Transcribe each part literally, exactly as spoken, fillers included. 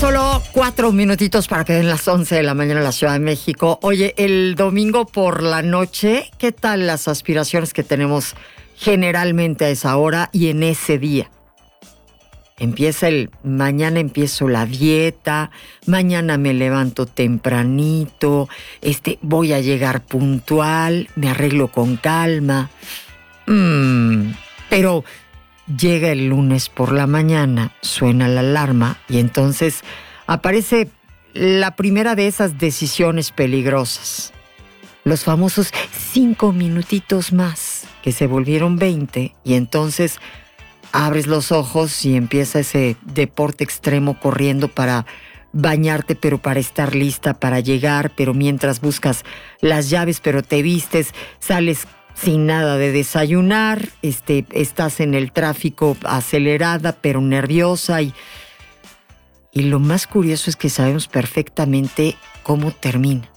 solo cuatro minutitos para que den las once de la mañana en la Ciudad de México. Oye, el domingo por la noche, ¿qué tal las aspiraciones que tenemos generalmente a esa hora y en ese día? Empieza el, mañana empiezo la dieta, mañana me levanto tempranito, este, voy a llegar puntual, me arreglo con calma. Mm, pero llega el lunes por la mañana, suena la alarma y entonces aparece la primera de esas decisiones peligrosas. Los famosos cinco minutitos más, que se volvieron veinte, y entonces abres los ojos y empieza ese deporte extremo corriendo para bañarte, pero para estar lista para llegar, pero mientras buscas las llaves, pero te vistes, sales sin nada de desayunar, este, estás en el tráfico acelerada, pero nerviosa. Y, y lo más curioso es que sabemos perfectamente cómo termina.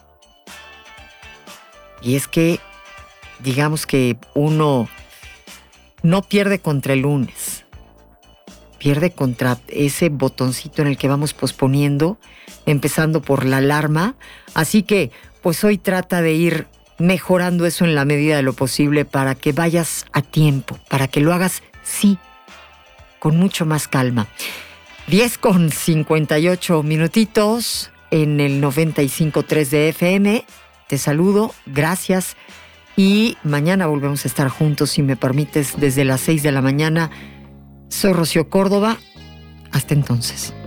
Y es que, digamos que uno no pierde contra el lunes, pierde contra ese botoncito en el que vamos posponiendo, empezando por la alarma. Así que, pues hoy trata de ir mejorando eso en la medida de lo posible para que vayas a tiempo, para que lo hagas, sí, con mucho más calma. diez con cincuenta y ocho minutitos en el noventa y cinco punto tres de F M. Te saludo, gracias. Y mañana volvemos a estar juntos, si me permites, desde las seis de la mañana. Soy Rocío Córdoba. Hasta entonces.